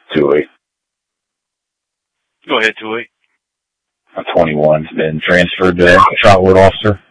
2-8. Go ahead, 2-8. A 21's been transferred to a Trotwood officer.